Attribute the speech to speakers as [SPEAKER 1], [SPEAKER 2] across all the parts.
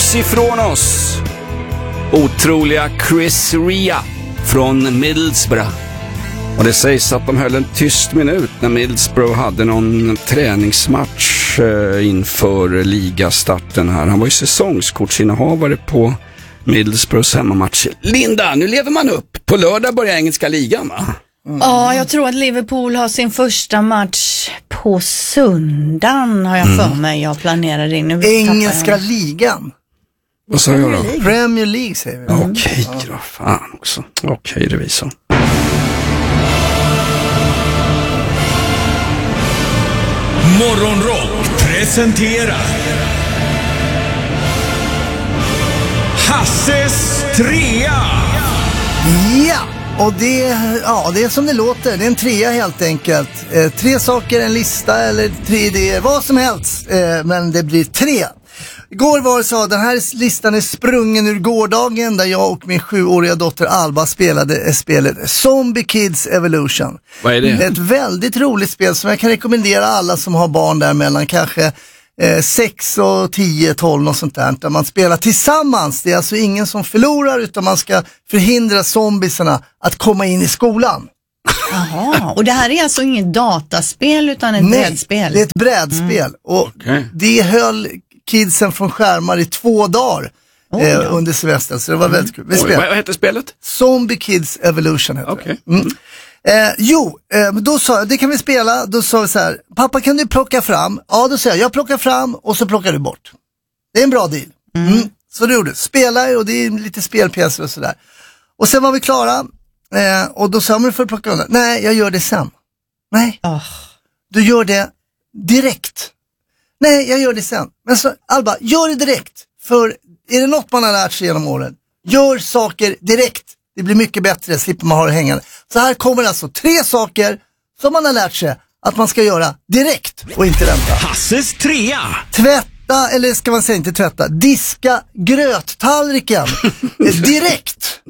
[SPEAKER 1] nyss ifrån oss. Otroliga Chris Rea från Middlesbrough. Och det sägs att de höll en tyst minut när Middlesbrough hade någon träningsmatch inför ligastarten här. Han var ju säsongskortsinnehavare på Middlesbroughs hemmamatcher. Linda, nu lever man upp. På lördag börjar engelska ligan, va?
[SPEAKER 2] Ja, jag tror att Liverpool har sin första match på söndagen, har jag för mig. Jag planerar in. Nu
[SPEAKER 3] engelska ligan?
[SPEAKER 1] Vad sa jag då?
[SPEAKER 3] Premier League säger vi.
[SPEAKER 1] Okej då, fan också. Okej, revisor.
[SPEAKER 4] Morgonrock presenterar Hasses trea.
[SPEAKER 3] Ja, och det är som det låter. Det är en trea helt enkelt. 3 saker, en lista eller 3 idéer, vad som helst. Men det blir 3. Igår var det så, den här listan är sprungen ur gårdagen där jag och min 7-åriga dotter Alba spelade spelet Zombie Kids Evolution.
[SPEAKER 1] Vad är det?
[SPEAKER 3] Ett väldigt roligt spel som jag kan rekommendera alla som har barn där mellan kanske 6 och 10, 12 och sånt där man spelar tillsammans. Det är alltså ingen som förlorar utan man ska förhindra zombiesarna att komma in i skolan.
[SPEAKER 2] Jaha, och det här är alltså inget dataspel utan ett brädspel?
[SPEAKER 3] Det är ett brädspel och det höll kidsen från skärmar i 2 dagar under semestern, så det var väldigt kul.
[SPEAKER 1] Vad heter spelet?
[SPEAKER 3] Zombie Kids Evolution heter det. Då sa jag, det kan vi spela. Då sa vi så här, pappa kan du plocka fram? Ja, då sa jag plockar fram och så plockar du bort. Det är en bra deal. Så det gjorde, spela och det är lite spelpjäser och sådär. Och sen var vi klara och då sa jag, men får du plocka undan? Nej, jag gör det sen. Nej, du gör det direkt. Nej, jag gör det sen. Men så, Alba, gör det direkt. För är det något man har lärt sig genom åren? Gör saker direkt. Det blir mycket bättre, slipper man ha det hängande. Så här kommer alltså 3 saker som man har lärt sig att man ska göra direkt och inte vänta.
[SPEAKER 4] Hasses trea.
[SPEAKER 3] Tvätta, eller ska man säga inte tvätta, diska gröttallriken direkt.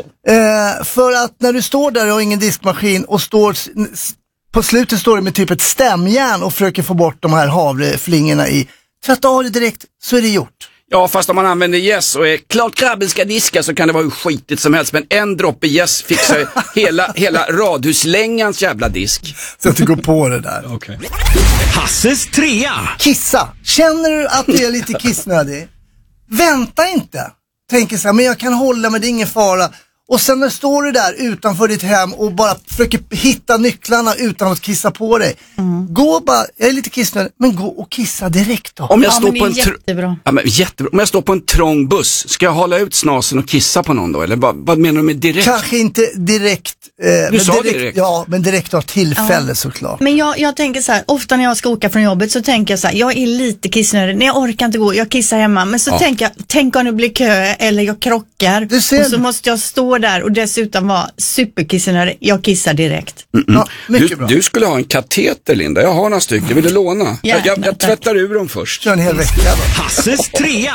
[SPEAKER 3] För att när du står där och har ingen diskmaskin och står... På slutet står det med typ ett stämjärn och försöker få bort de här havreflingorna i. Tvätta av det direkt så är det gjort.
[SPEAKER 1] Ja, fast om man använder yes och är klart grabben ska diska så kan det vara hur skitigt som helst. Men en droppe yes fixar hela radhuslängans jävla disk.
[SPEAKER 3] Så att du går på det där.
[SPEAKER 1] Okej.
[SPEAKER 4] Hasses trea.
[SPEAKER 3] Kissa. Känner du att du är lite kissnödig? Vänta inte. Tänker så här, men jag kan hålla mig, det är ingen fara. Och sen när står du där utanför ditt hem och bara försöker hitta nycklarna utan att kissa på dig. Gå bara, jag är lite kissnödig, men gå och kissa direkt då.
[SPEAKER 1] Om jag står på
[SPEAKER 2] jättebra.
[SPEAKER 1] jättebra. Om jag står på en trång buss, ska jag hålla ut snasen och kissa på någon då? Eller vad menar du med direkt?
[SPEAKER 3] Kanske inte direkt.
[SPEAKER 1] Du sa direkt.
[SPEAKER 3] Ja, men direkt av tillfälle såklart.
[SPEAKER 2] Men jag tänker så här, ofta när jag ska åka från jobbet så tänker jag så här, jag är lite kissnödig. Nej, jag orkar inte gå, jag kissar hemma. Men så tänker jag, tänk om det blir kö eller jag krockar. Och så måste jag stå där och dessutom vara superkissnödig. Jag kissar direkt.
[SPEAKER 3] Ja, mycket bra.
[SPEAKER 1] Du skulle ha en kateter, Linda. Jag har några stycken, vill du låna? Jag tvättar ur dem först.
[SPEAKER 3] Kör en hel vecka då.
[SPEAKER 4] Hasses trea.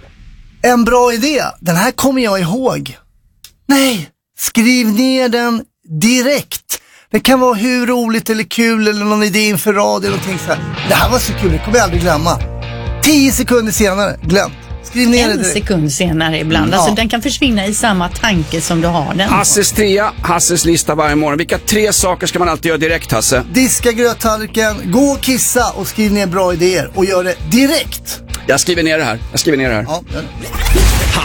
[SPEAKER 3] En bra idé, den här kommer jag ihåg. Nej, skriv ner den direkt. Det kan vara hur roligt eller kul eller någon idé inför radio eller någonting så här. Det här var så kul, det kommer jag aldrig glömma. 10 sekunder senare, glömt. Skriv ner
[SPEAKER 2] en sekund senare ibland. Alltså den kan försvinna i samma tanke som du har den.
[SPEAKER 1] Hasses trea, Hasses lista varje morgon. Vilka 3 saker ska man alltid göra direkt, Hasse?
[SPEAKER 3] Diska gröttallriken, gå och kissa och skriv ner bra idéer och gör det direkt.
[SPEAKER 1] Jag skriver ner det här.
[SPEAKER 3] Ja,